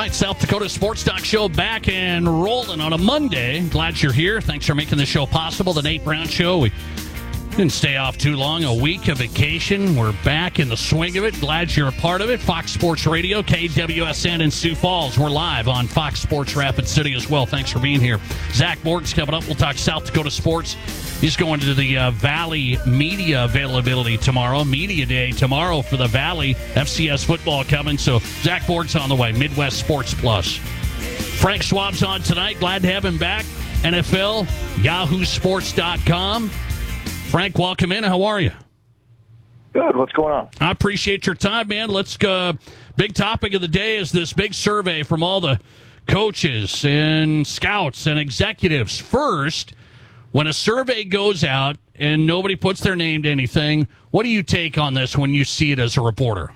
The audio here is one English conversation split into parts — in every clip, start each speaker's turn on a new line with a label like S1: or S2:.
S1: right, South Dakota Sports Talk Show back and rolling on a Monday. Glad you're here. Thanks for making the show possible. The Nate Brown Show. We didn't stay off too long. A week of vacation. We're back in the swing of it. Glad you're a part of it. Fox Sports Radio, KWSN in Sioux Falls. We're live on Fox Sports Rapid City as well. Thanks for being here. Zach Morgan's coming up. We'll talk South Dakota sports. He's going to the Valley media availability tomorrow. Media day tomorrow for the Valley. FCS football coming. So Zach Borg's on the way. Midwest Sports Plus. Frank Schwab's on tonight. Glad to have him back. NFL, yahoosports.com. Frank, welcome in. How are you?
S2: Good. What's going on?
S1: I appreciate your time, man. Let's go. Big topic of the day is this big survey from all the coaches and scouts and executives. First, when a survey goes out and nobody puts their name to anything, what do you take on this when you see it as a reporter?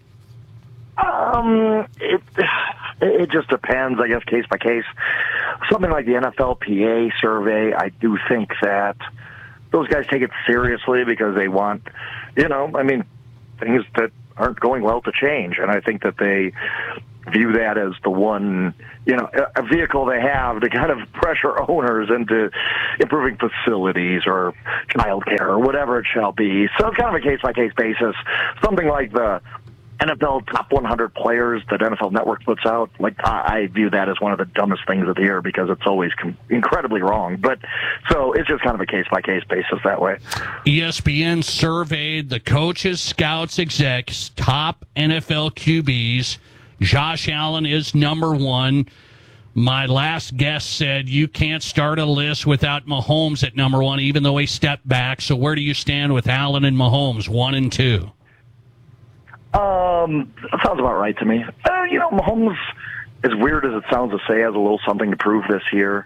S2: It just depends, I guess, case by case. Something like the NFLPA survey, I do think that those guys take it seriously because they want, things that aren't going well to change. And I think that they view that as the one, a vehicle they have to kind of pressure owners into improving facilities or childcare or whatever it shall be. So it's kind of a case-by-case basis. Something like the NFL top 100 players that NFL Network puts out, I view that as one of the dumbest things of the year because it's always incredibly wrong. But so it's just kind of a case-by-case basis that way.
S1: ESPN surveyed the coaches, scouts, execs, top NFL QBs. Josh Allen is number one. My last guest said you can't start a list without Mahomes at number one, even though he stepped back. So where do you stand with Allen and Mahomes, 1 and 2?
S2: That sounds about right to me. Mahomes, as weird as it sounds to say, has a little something to prove this year.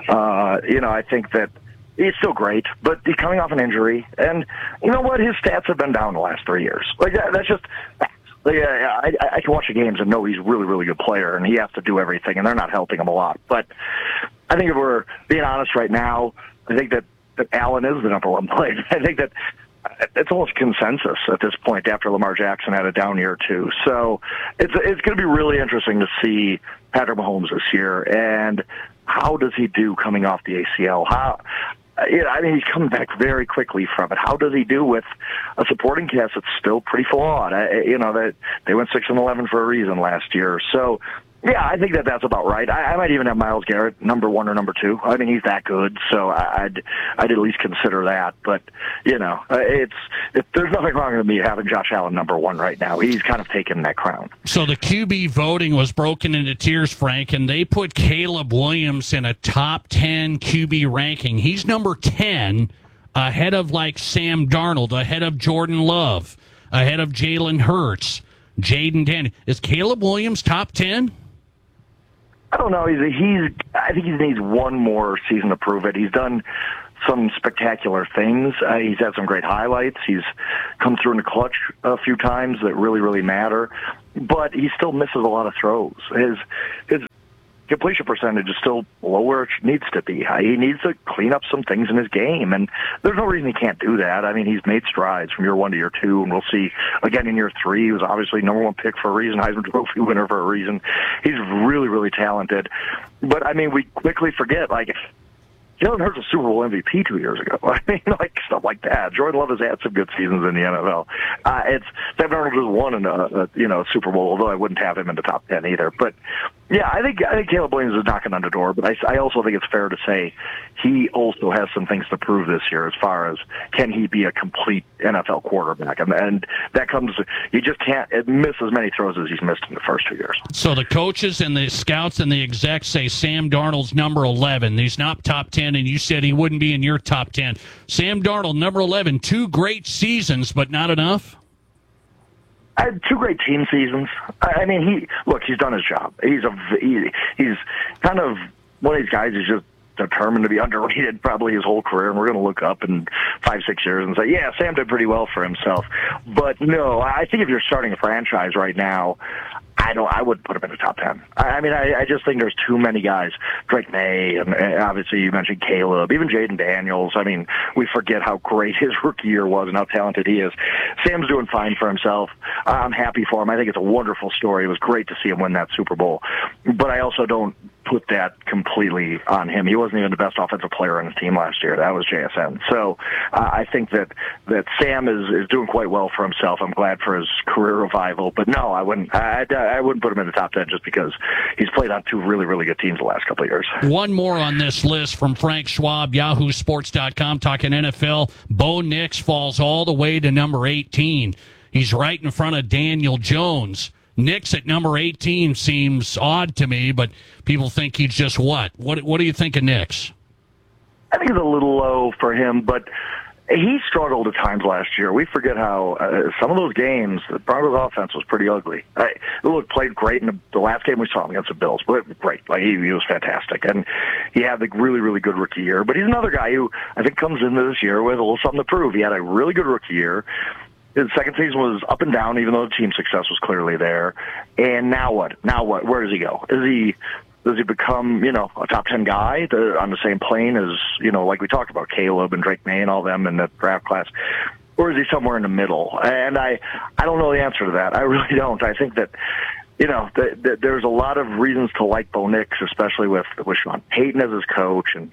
S2: I think that he's still great, but he's coming off an injury. And you know what? His stats have been down the last 3 years. That's just... I can watch the games and know he's a really, really good player, and he has to do everything, and they're not helping him a lot. But I think if we're being honest right now, I think that Allen is the number one player. I think that it's almost consensus at this point after Lamar Jackson had a down year, too. So it's going to be really interesting to see Patrick Mahomes this year, and how does he do coming off the ACL? He's coming back very quickly from it. How does he do with a supporting cast that's still pretty flawed? That they went 6-11 for a reason last year. So, yeah, I think that's about right. I might even have Myles Garrett number 1 or number 2. He's that good, so I'd at least consider that. But there's nothing wrong with me having Josh Allen number 1 right now. He's kind of taken that crown.
S1: So the QB voting was broken into tiers, Frank, and they put Caleb Williams in a top 10 QB ranking. He's number 10, ahead of Sam Darnold, ahead of Jordan Love, ahead of Jalen Hurts, Jaden Daniels. Is Caleb Williams top 10?
S2: I don't know. I think he needs one more season to prove it. He's done some spectacular things. He's had some great highlights. He's come through in the clutch a few times that really, really matter. But he still misses a lot of throws. His completion percentage is still below where it needs to be. He needs to clean up some things in his game, and there's no reason he can't do that. He's made strides from year 1 to year 2, and we'll see again in year 3. He was obviously number 1 pick for a reason, Heisman Trophy winner for a reason. He's really, really talented. But, we quickly forget, Jalen Hurts was Super Bowl MVP 2 years ago. Stuff like that. Jordan Love has had some good seasons in the NFL. Sam Darnold just won in a Super Bowl, although I wouldn't have him in the top 10 either. But yeah, I think Caleb Williams is knocking on the door. But I also think it's fair to say he also has some things to prove this year as far as can he be a complete NFL quarterback, and that comes. You just can't miss as many throws as he's missed in the first 2 years.
S1: So the coaches and the scouts and the execs say Sam Darnold's number 11. He's not top 10. And you said he wouldn't be in your top 10. Sam Darnold, number 11, 2 great seasons, but not enough?
S2: 2 great team seasons. He's done his job. He's kind of one of these guys who's just determined to be underrated probably his whole career, and we're going to look up in 5-6 years and say, yeah, Sam did pretty well for himself. But no, I think if you're starting a franchise right now, I wouldn't put him in the top 10. I just think there's too many guys. Drake May, and obviously you mentioned Caleb, even Jaden Daniels. I mean, we forget how great his rookie year was and how talented he is. Sam's doing fine for himself. I'm happy for him. I think it's a wonderful story. It was great to see him win that Super Bowl. But I also don't put that completely on him. He wasn't even the best offensive player on his team last year. That was JSN. So I think that Sam is doing quite well for himself. I'm glad for his career revival. But no, I wouldn't put him in the top 10 just because he's played on two really, really good teams the last couple of years.
S1: One more on this list from Frank Schwab, YahooSports.com, talking NFL. Bo Nix falls all the way to number 18. He's right in front of Daniel Jones. Nix at number 18 seems odd to me, but people think he's just what? What do you think of Nix?
S2: I think it's a little low for him, but he struggled at times last year. We forget how some of those games, the Broncos' offense was pretty ugly. Played great in the last game we saw him against the Bills, but great. Like he was fantastic, and he had the really, really good rookie year. But he's another guy who I think comes into this year with a little something to prove. He had a really good rookie year. His second season was up and down, even though the team success was clearly there. And now what? Where does he go? Does he become, a top 10 guy on the same plane as, like we talked about, Caleb and Drake May and all them in the draft class? Or is he somewhere in the middle? And I don't know the answer to that. I really don't. I think that, there's a lot of reasons to like Bo Nix, especially with Sean Payton as his coach, and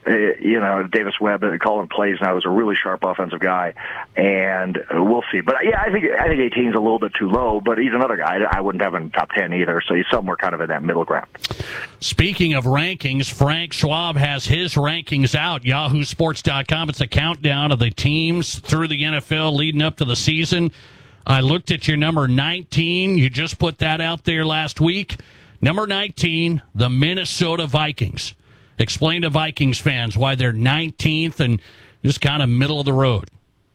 S2: Davis Webb calling plays now is a really sharp offensive guy, and we'll see. But yeah, I think 18 is a little bit too low, but he's another guy I wouldn't have in top 10 either. So he's somewhere kind of in that middle ground.
S1: Speaking of rankings, Frank Schwab has his rankings out. YahooSports.com. It's a countdown of the teams through the NFL leading up to the season. I looked at your number 19. You just put that out there last week. Number 19, the Minnesota Vikings. Explain to Vikings fans why they're 19th and just kind of middle of the road.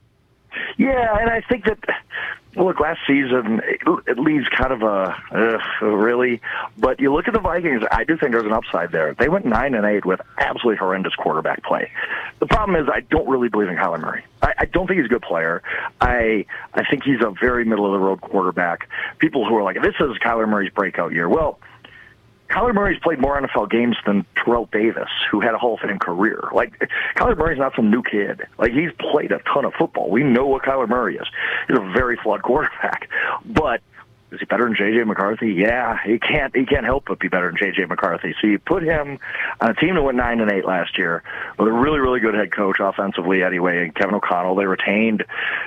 S2: Yeah, and I think that, look, last season, it leaves kind of really. But you look at the Vikings, I do think there's an upside there. They went 9-8 with absolutely horrendous quarterback play. The problem is I don't really believe in Kyler Murray. I don't think he's a good player. I think he's a very middle-of-the-road quarterback. People who are like, this is Kyler Murray's breakout year. Well, Kyler Murray's played more NFL games than Terrell Davis, who had a Hall of Fame career. Like, Kyler Murray's not some new kid. Like, he's played a ton of football. We know what Kyler Murray is. He's a very flawed quarterback. But is he better than J.J. McCarthy? Yeah, he can't help but be better than J.J. McCarthy. So you put him on a team that went 9-8 last year with a really, really good head coach offensively anyway, and Kevin O'Connell. They retained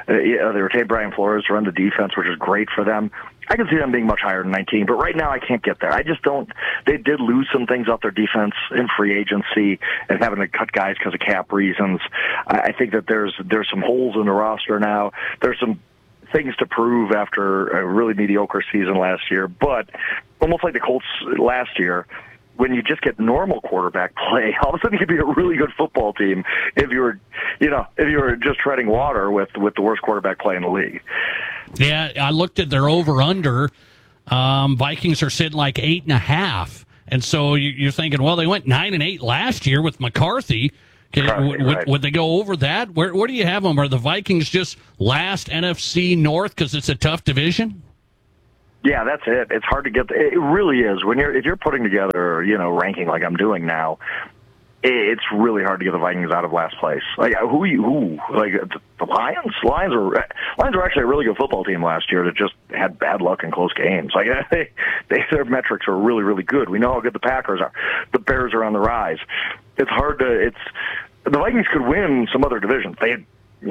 S2: Brian Flores to run the defense, which is great for them. I can see them being much higher than 19, but right now I can't get there. I just don't. They did lose some things off their defense in free agency and having to cut guys because of cap reasons. I think that there's some holes in the roster now. There's some things to prove after a really mediocre season last year, but almost like the Colts last year, when you just get normal quarterback play, all of a sudden you could be a really good football team if you were just treading water with the worst quarterback play in the league.
S1: Yeah, I looked at their over-under. Vikings are sitting like 8.5, and so you're thinking, well, they went 9-8 last year with McCarthy. Would they go over that? Where do you have them? Are the Vikings just last NFC North because it's a tough division?
S2: Yeah, that's it. It's hard to get. It really is. If you're putting together, ranking like I'm doing now, it's really hard to get the Vikings out of last place. Like who? Like the Lions? Lions are actually a really good football team last year that just had bad luck in close games. Like their metrics are really, really good. We know how good the Packers are. The Bears are on the rise. It's hard to. The Vikings could win some other divisions. They'd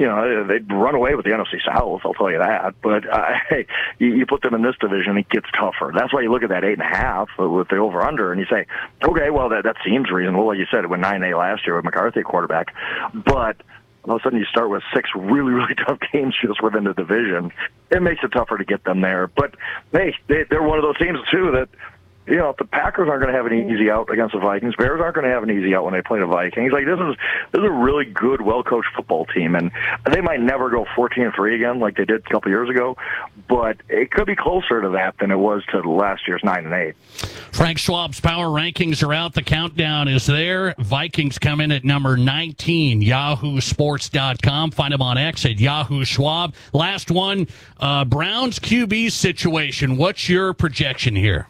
S2: run away with the NFC South, I'll tell you that. But you put them in this division, it gets tougher. That's why you look at that 8.5 with the over/under, and you say, okay, well, that seems reasonable. Like you said, it went 9-8 last year with McCarthy quarterback. But all of a sudden you start with 6 really, really tough games just within the division. It makes it tougher to get them there. But, hey, they're one of those teams, too, that the Packers aren't going to have an easy out against the Vikings. Bears aren't going to have an easy out when they play the Vikings. Like, this is a really good, well-coached football team, and they might never go 14-3 again like they did a couple years ago, but it could be closer to that than it was to last year's 9-8.
S1: Frank Schwab's power rankings are out. The countdown is there. Vikings come in at number 19, yahoosports.com. Find them on X at Yahoo Schwab. Last one, Browns QB situation. What's your projection here?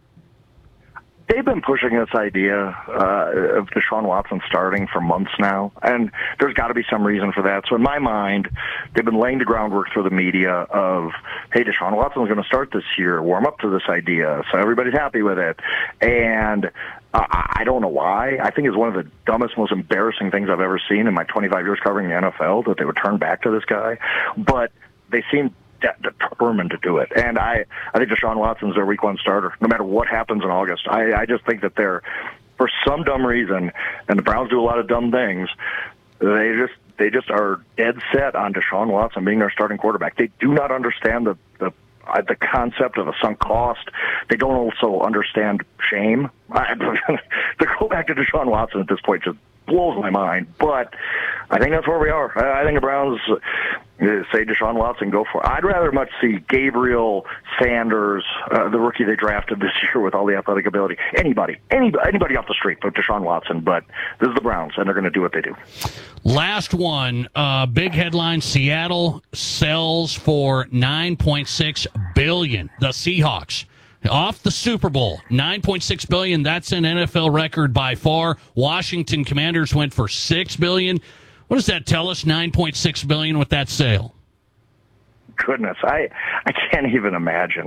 S2: They've been pushing this idea of Deshaun Watson starting for months now, and there's got to be some reason for that. So in my mind, they've been laying the groundwork through the media of, hey, Deshaun Watson's going to start this year, warm up to this idea, so everybody's happy with it. And I don't know why. I think it's one of the dumbest, most embarrassing things I've ever seen in my 25 years covering the NFL, that they would turn back to this guy. But they seem determined to do it. And I think Deshaun Watson's their week one starter, no matter what happens in August. I just think that they're, for some dumb reason, and the Browns do a lot of dumb things, they just are dead set on Deshaun Watson being their starting quarterback. They do not understand the concept of a sunk cost. They don't also understand shame. To go back to Deshaun Watson at this point just blows my mind, but I think that's where we are. I think the Browns say Deshaun Watson, go for it. I'd rather much see Gabriel Sanders, the rookie they drafted this year with all the athletic ability. Anybody off the street but Deshaun Watson, but this is the Browns, and they're going to do what they do.
S1: Last one, big headline, Seattle sells for $9.6 billion. The Seahawks. Off the Super Bowl, $9.6 billion. That's an NFL record by far. Washington Commanders went for $6 billion. What does that tell us, $9.6 billion with that sale?
S2: Goodness, I can't even imagine.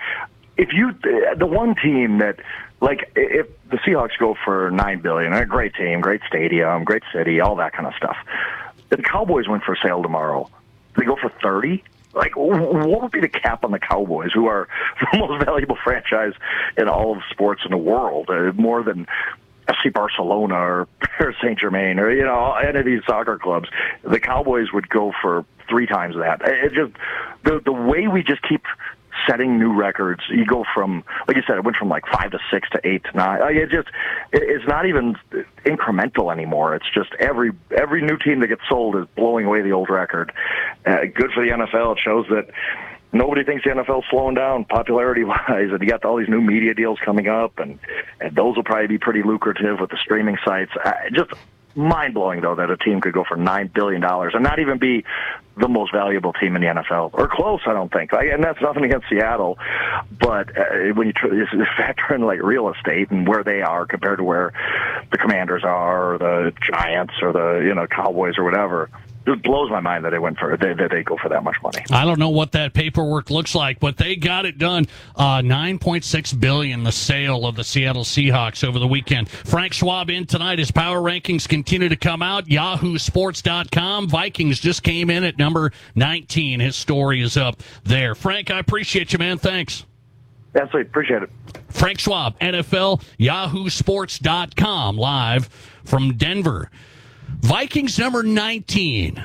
S2: The one team that, like, if the Seahawks go for $9 billion, a great team, great stadium, great city, all that kind of stuff. The Cowboys went for sale tomorrow. They go for 30. Like, what would be the cap on the Cowboys, who are the most valuable franchise in all of sports in the world, more than FC Barcelona or Paris Saint-Germain or, any of these soccer clubs? The Cowboys would go for 3 times that. It just, the way we just keep setting new records, you go from, like you said, it went from like 5 to 6 to 8 to 9. Like, it's not even incremental anymore. It's just every new team that gets sold is blowing away the old record. Good for the NFL. It shows that nobody thinks the NFL's slowing down popularity-wise, and you got all these new media deals coming up, and those will probably be pretty lucrative with the streaming sites. Just mind-blowing, though, that a team could go for $9 billion and not even be the most valuable team in the NFL. Or close, I don't think. And that's nothing against Seattle, but when you factor in, like, real estate and where they are compared to where the Commanders are or the Giants or the Cowboys or whatever, it blows my mind that they go for that much money.
S1: I don't know what that paperwork looks like, but they got it done. $9.6 billion, the sale of the Seattle Seahawks over the weekend. Frank Schwab in tonight. His power rankings continue to come out. YahooSports.com. Vikings just came in at number 19. His story is up there. Frank, I appreciate you, man. Thanks.
S2: Absolutely. Appreciate it. Frank
S1: Schwab, NFL, YahooSports.com, live from Denver. Vikings number 19.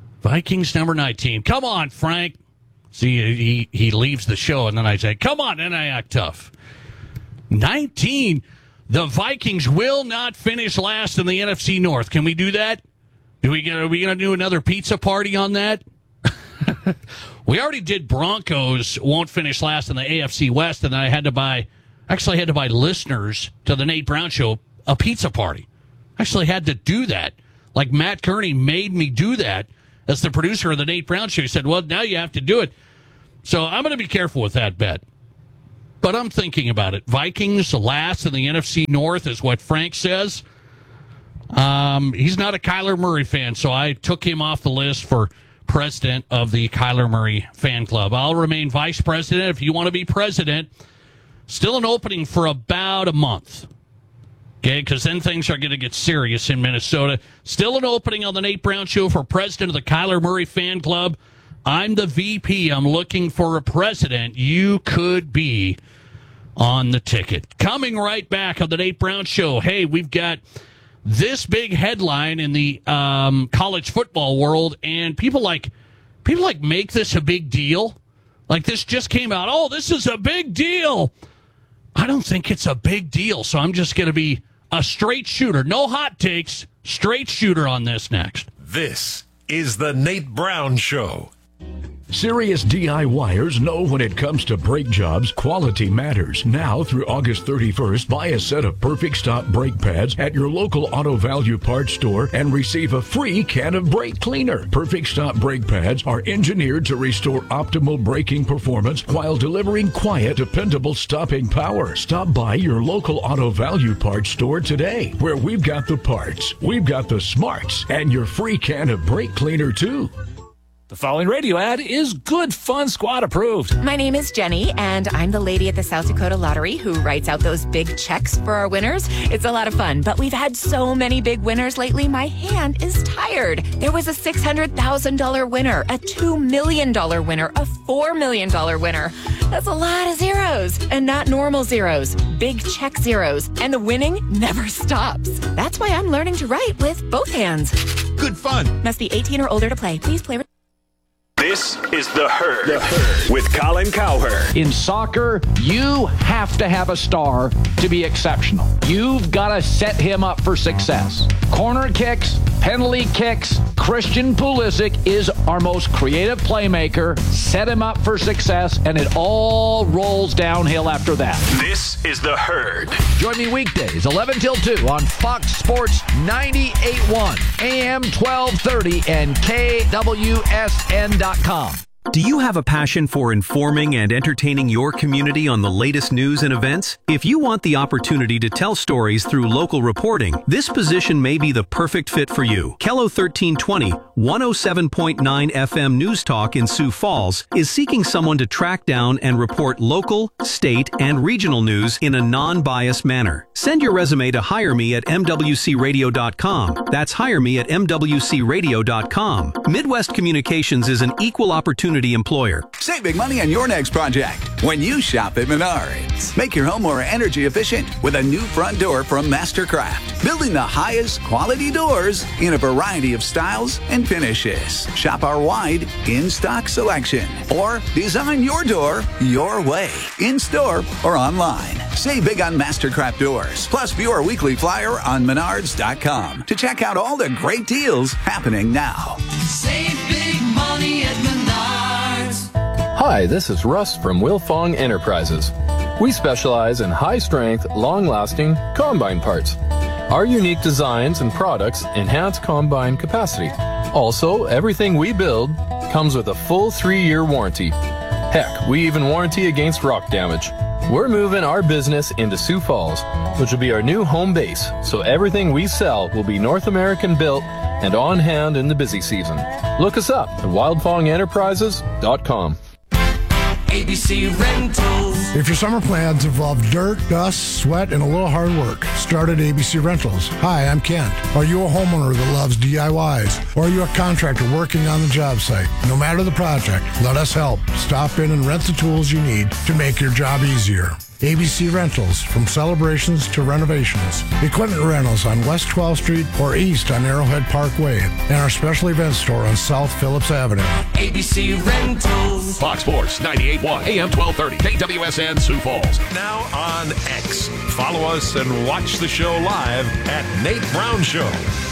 S1: Come on, Frank. See, he leaves the show, and then I say, come on, and I act tough. 19. The Vikings will not finish last in the NFC North. Can we do that? Are we going to do another pizza party on that? We already did Broncos won't finish last in the AFC West, and then I had to buy listeners to the Nate Brown Show a pizza party. Actually had to do that. Like, Matt Kearney made me do that as the producer of the Nate Brown Show. He said, well, now you have to do it. So I'm going to be careful with that bet. But I'm thinking about it. Vikings last in the NFC North is what Frank says. He's not a Kyler Murray fan, so I took him off the list for president of the Kyler Murray fan club. I'll remain vice president. If you want to be president, still an opening for about a month. Okay, because then things are going to get serious in Minnesota. Still an opening on the Nate Brown Show for president of the Kyler Murray fan club. I'm the VP. I'm looking for a president. You could be on the ticket. Coming right back on the Nate Brown Show. Hey, we've got this big headline in the college football world, and people like make this a big deal. Like, this just came out. Oh, this is a big deal. I don't think it's a big deal. So I'm just going to be a straight shooter. No hot takes, straight shooter on this next.
S3: This is the Nate Brown Show.
S4: Serious DIYers know when it comes to brake jobs, quality matters. Now through August 31st, buy a set of Perfect Stop brake pads at your local Auto Value Parts store and receive a free can of brake cleaner. Perfect Stop brake pads are engineered to restore optimal braking performance while delivering quiet, dependable stopping power. Stop by your local Auto Value Parts store today, where we've got the parts, we've got the smarts, and your free can of brake cleaner too.
S5: The following radio ad is Good Fun Squad approved.
S6: My name is Jenny, and I'm the lady at the South Dakota Lottery who writes out those big checks for our winners. It's a lot of fun, but we've had so many big winners lately, my hand is tired. There was a $600,000 winner, a $2 million winner, a $4 million winner. That's a lot of zeros, and not normal zeros, big check zeros, and the winning never stops. That's why I'm learning to write with both hands.
S3: Good fun.
S6: Must be 18 or older to play. Please play.
S7: This is The Herd, with Colin Cowherd.
S5: In soccer, you have to have a star to be exceptional. You've got to set him up for success. Corner kicks, penalty kicks. Christian Pulisic is our most creative playmaker. Set him up for success, and it all rolls downhill after that.
S7: This is The Herd.
S5: Join me weekdays, 11 till 2 on Fox Sports 98.1, AM 1230, and KWSN.com.
S8: Do you have a passion for informing and entertaining your community on the latest news and events? If you want the opportunity to tell stories through local reporting, this position may be the perfect fit for you. KELO 1320, 107.9 FM News Talk in Sioux Falls is seeking someone to track down and report local, state, and regional news in a non-biased manner. Send your resume to hireme@mwcradio.com. That's hireme@mwcradio.com. Midwest Communications is an equal opportunity employer.
S9: Save big money on your next project when you shop at Menards. Make your home more energy efficient with a new front door from Mastercraft. Building the highest quality doors in a variety of styles and finishes. Shop our wide in-stock selection or design your door your way, in-store or online. Save big on Mastercraft doors. Plus view our weekly flyer on Menards.com to check out all the great deals happening now.
S10: Save big money at Menards.
S11: Hi, this is Russ from Wilfong Enterprises. We specialize in high-strength, long-lasting combine parts. Our unique designs and products enhance combine capacity. Also, everything we build comes with a full 3-year warranty. Heck, we even warranty against rock damage. We're moving our business into Sioux Falls, which will be our new home base, so everything we sell will be North American built and on hand in the busy season. Look us up at wildfongenterprises.com.
S10: ABC Rentals.
S12: If your summer plans involve dirt, dust, sweat, and a little hard work, start at ABC Rentals. Hi, I'm Kent. Are you a homeowner that loves DIYs? Or are you a contractor working on the job site? No matter the project, let us help. Stop in and rent the tools you need to make your job easier. ABC Rentals, from celebrations to renovations. Equipment rentals on West 12th Street or east on Arrowhead Parkway. And our special event store on South Phillips Avenue.
S10: ABC Rentals.
S3: Fox Sports 98.1, AM 1230, KWSN Sioux Falls. Now on X. Follow us and watch the show live at Nate Brown Show.